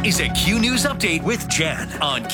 is a Q News Update with Jen on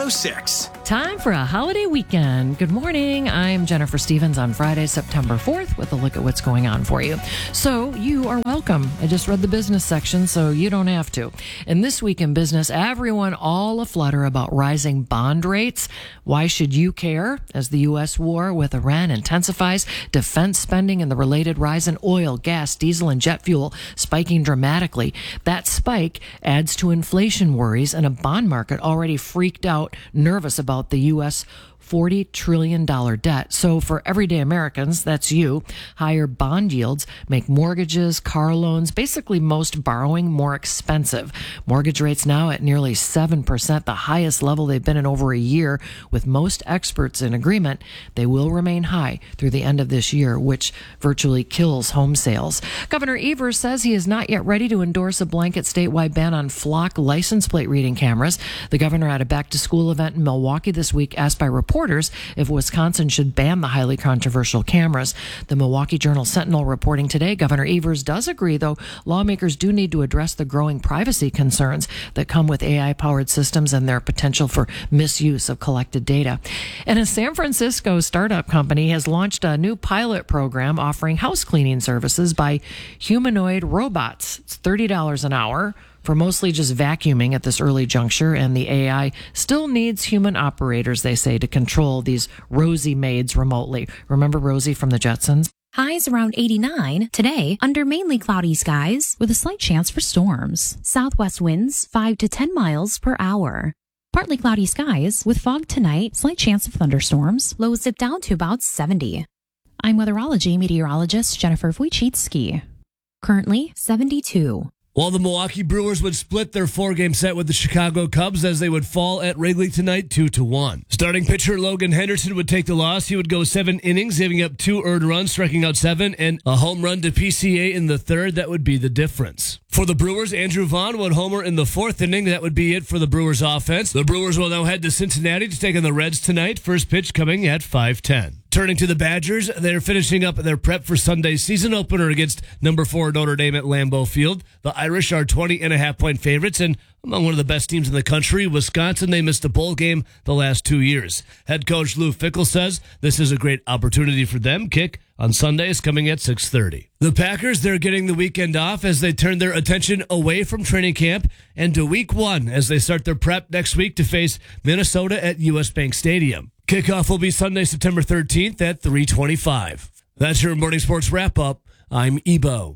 Q106. Time for a holiday weekend. Good morning. I'm Jennifer Stevens on Friday, September 4th with a look at what's going on for you. So you are welcome. I just read the business section, so you don't have to. And this week in business, everyone all aflutter about rising bond rates. Why should you care? As the U.S. war with Iran intensifies, defense spending and the related rise in oil, gas, diesel, and jet fuel spiking dramatically. That spike adds to inflation worries and a bond market already freaked out, nervous about the U.S. $40 trillion debt. So for everyday Americans, that's you, higher bond yields make mortgages, car loans, basically most borrowing more expensive. Mortgage rates now at nearly 7%, the highest level they've been in over a year, with most experts in agreement they will remain high through the end of this year, which virtually kills home sales. Governor Evers says he is not yet ready to endorse a blanket statewide ban on flock license plate reading cameras. The governor at a back-to-school event in Milwaukee this week asked by reporters if Wisconsin should ban the highly controversial cameras. The Milwaukee Journal-Sentinel reporting today, Governor Evers does agree, though lawmakers do need to address the growing privacy concerns that come with AI-powered systems and their potential for misuse of collected data. And a San Francisco startup company has launched a new pilot program offering house cleaning services by humanoid robots. It's $30 an hour for mostly just vacuuming at this early juncture, and the AI still needs human operators, they say, to control these Rosie maids remotely. Remember Rosie from the Jetsons? Highs around 89 today under mainly cloudy skies with a slight chance for storms. Southwest winds 5 to 10 miles per hour. Partly cloudy skies with fog tonight, slight chance of thunderstorms. Lows dip down to about 70. I'm weatherology meteorologist Jennifer Wojcicki. Currently 72. While the Milwaukee Brewers would split their 4-game set with the Chicago Cubs as they would fall at Wrigley tonight 2-1. Starting pitcher Logan Henderson would take the loss. He would go 7 innings, giving up 2 earned runs, striking out 7, and a home run to PCA in the third. That would be the difference. For the Brewers, Andrew Vaughn would homer in the 4th inning. That would be it for the Brewers offense. The Brewers will now head to Cincinnati to take on the Reds tonight. First pitch coming at 5:10. Turning to the Badgers, they're finishing up their prep for Sunday's season opener against number 4 Notre Dame at Lambeau Field. The Irish are 20.5-point favorites, and among one of the best teams in the country, Wisconsin, they missed a bowl game the last 2 years. Head coach Lou Fickell says this is a great opportunity for them. Kick on Sundays coming at 6:30. The Packers, they're getting the weekend off as they turn their attention away from training camp and to week 1 as they start their prep next week to face Minnesota at U.S. Bank Stadium. Kickoff will be Sunday, September 13th at 3:25. That's your morning sports wrap-up. I'm Ebo.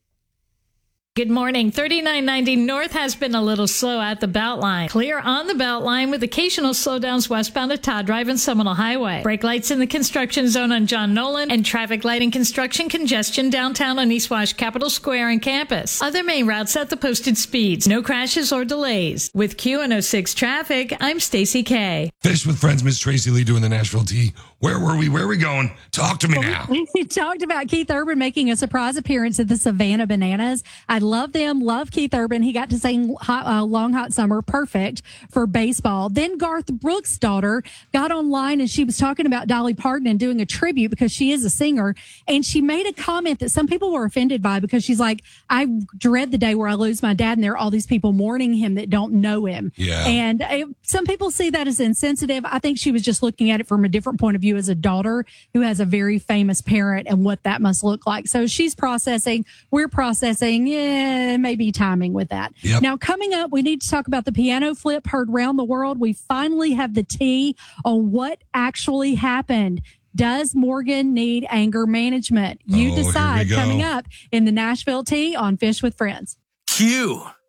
Good morning. 3990 North has been a little slow at the Beltline. Clear on the Beltline with occasional slowdowns westbound at Todd Drive and Seminole Highway. Brake lights in the construction zone on John Nolan and traffic light and construction congestion downtown on East Wash Capitol Square and campus. Other main routes at the posted speeds. No crashes or delays. With Q106 traffic, I'm Stacy K. Fish with Friends, Miss Tracy Lee doing the Nashville Tea. Where were we? Where are we going? Talk to me now. We talked about Keith Urban making a surprise appearance at the Savannah Bananas. I love them. Love Keith Urban. He got to sing Long Hot Summer. Perfect for baseball. Then Garth Brooks' daughter got online and she was talking about Dolly Parton and doing a tribute because she is a singer. And she made a comment that some people were offended by because she's like, I dread the day where I lose my dad and there are all these people mourning him that don't know him. Yeah. And some people see that as insensitive. I think she was just looking at it from a different point of view as a daughter who has a very famous parent and what that must look like. So she's processing. We're processing. Maybe timing with that. Yep. Now, coming up, we need to talk about the piano flip heard around the world. We finally have the tea on what actually happened. Does Morgan need anger management? You decide. Coming up in the Nashville Tea on Fish with Friends. Q.